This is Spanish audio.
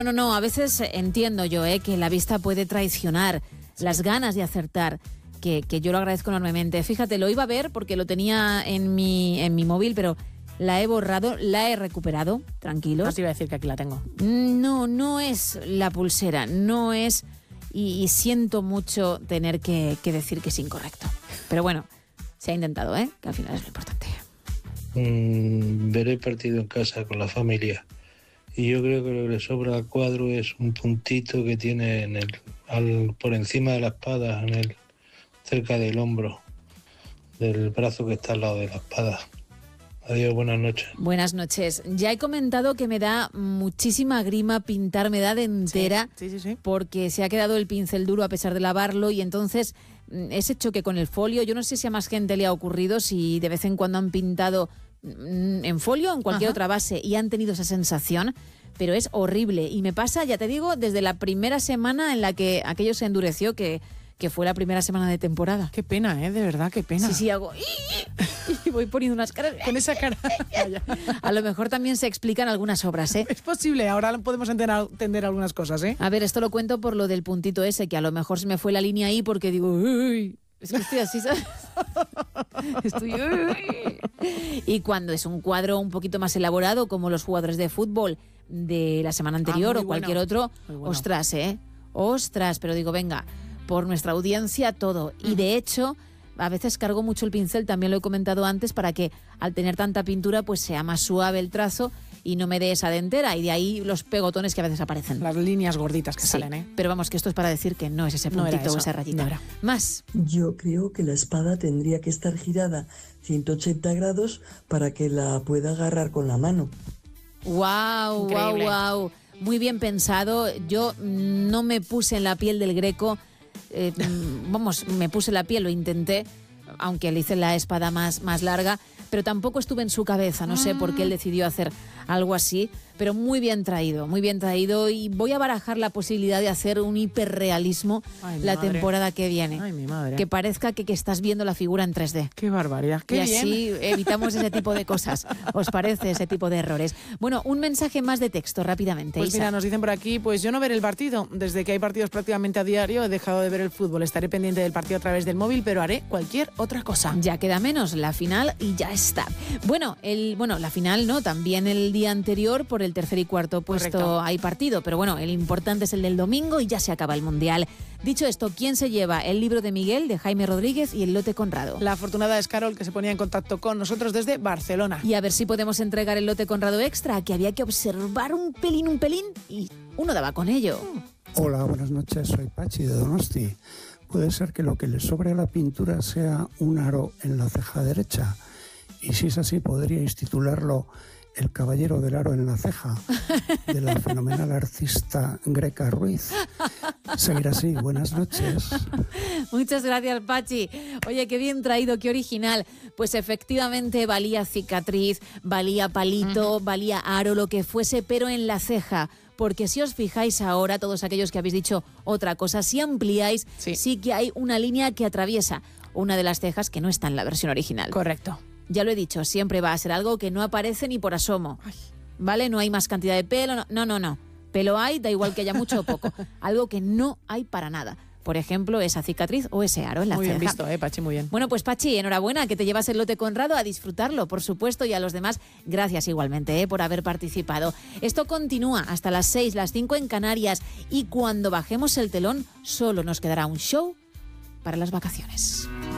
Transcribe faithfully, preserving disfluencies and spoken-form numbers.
No, no, a veces entiendo yo eh, que la vista puede traicionar, sí. Las ganas de acertar, que, que yo lo agradezco enormemente. Fíjate, lo iba a ver porque lo tenía en mi, en mi móvil, pero la he borrado, la he recuperado, tranquilos. No te iba a decir que aquí la tengo. No, no es la pulsera, no es... Y, y siento mucho tener que, que decir que es incorrecto. Pero bueno, se ha intentado, ¿eh? Que al final es lo importante. Mm, veré partido en casa con la familia. Y yo creo que lo que le sobra al cuadro es un puntito que tiene en el, al, por encima de la espada, en el, cerca del hombro, del brazo que está al lado de la espada. Adiós, buenas noches. Buenas noches. Ya he comentado que me da muchísima grima pintar, me da de entera, sí, sí, sí, sí. Porque se ha quedado el pincel duro a pesar de lavarlo y entonces ese choque con el folio, yo no sé si a más gente le ha ocurrido, si de vez en cuando han pintado en folio o en cualquier Ajá. otra base y han tenido esa sensación, pero es horrible. Y me pasa, ya te digo, desde la primera semana en la que aquello se endureció, que, que fue la primera semana de temporada. Qué pena, ¿eh? De verdad, qué pena. Sí, sí, hago... Y voy poniendo unas caras... Con esa cara... A lo mejor también se explican algunas obras, ¿eh? Es posible, ahora podemos entender, entender algunas cosas, ¿eh? A ver, esto lo cuento por lo del puntito ese, que a lo mejor se me fue la línea ahí porque digo... Uy, es que estoy así, ¿sabes? Estoy... Y cuando es un cuadro un poquito más elaborado, como los jugadores de fútbol de la semana anterior ah, o cualquier bueno. otro, bueno. ostras, ¿eh? Ostras, pero digo, venga, por nuestra audiencia todo. Y de hecho, a veces cargo mucho el pincel, también lo he comentado antes, para que al tener tanta pintura pues sea más suave el trazo y no me dé esa dentera, y de ahí los pegotones que a veces aparecen. Las líneas gorditas que sí, salen, ¿eh? Pero vamos, que esto es para decir que no es ese puntito no o esa rayita. No Más. Yo creo que la espada tendría que estar girada ciento ochenta grados para que la pueda agarrar con la mano. Wow, wow, wow. Muy bien pensado. Yo no me puse en la piel del Greco. Eh, vamos, me puse la piel, lo intenté, aunque le hice la espada más, más larga, pero tampoco estuve en su cabeza, no sé por qué él decidió hacer algo así, pero muy bien traído, muy bien traído, y voy a barajar la posibilidad de hacer un hiperrealismo Ay, la madre. temporada que viene. Ay, mi madre. Que parezca que, que estás viendo la figura en tres D. ¡Qué barbaridad! ¡Qué y bien! así evitamos ese tipo de cosas. ¿Os parece ese tipo de errores? Bueno, un mensaje más de texto rápidamente. Pues Isa. mira, nos dicen por aquí, pues yo no veré el partido. Desde que hay partidos prácticamente a diario he dejado de ver el fútbol. Estaré pendiente del partido a través del móvil, pero haré cualquier otra cosa. Ya queda menos, la final y ya está. Bueno, el, bueno, la final no, también el día anterior por el tercer y cuarto puesto Correcto. Hay partido, pero bueno, el importante es el del domingo y ya se acaba el Mundial. Dicho esto, ¿quién se lleva el libro de Miguel, de Jaime Rodríguez y el lote Conrado? La afortunada es Carol, que se ponía en contacto con nosotros desde Barcelona. Y a ver si podemos entregar el lote Conrado extra, que había que observar un pelín, un pelín, y uno daba con ello. Hola, buenas noches, soy Pachi de Donosti. Puede ser que lo que le sobre a la pintura sea un aro en la ceja derecha. Y si es así, podríais titularlo El caballero del aro en la ceja, de la fenomenal artista Greca Ruiz. Seguir así, buenas noches. Muchas gracias, Pachi. Oye, qué bien traído, qué original. Pues efectivamente valía cicatriz, valía palito, uh-huh. valía aro, lo que fuese, pero en la ceja. Porque si os fijáis ahora, todos aquellos que habéis dicho otra cosa, si ampliáis, sí, sí que hay una línea que atraviesa una de las cejas que no está en la versión original. Correcto. Ya lo he dicho, siempre va a ser algo que no aparece ni por asomo. Ay. ¿Vale? No hay más cantidad de pelo, no, no, no, no. Pelo hay, da igual que haya mucho o poco. Algo que no hay para nada. Por ejemplo, esa cicatriz o ese aro en la muy ceja. Muy bien visto, eh, Pachi, muy bien. Bueno, pues Pachi, enhorabuena, que te llevas el lote Conrado, a disfrutarlo, por supuesto, y a los demás, gracias igualmente eh, por haber participado. Esto continúa hasta las seis, las cinco en Canarias, y cuando bajemos el telón, solo nos quedará un show para las vacaciones.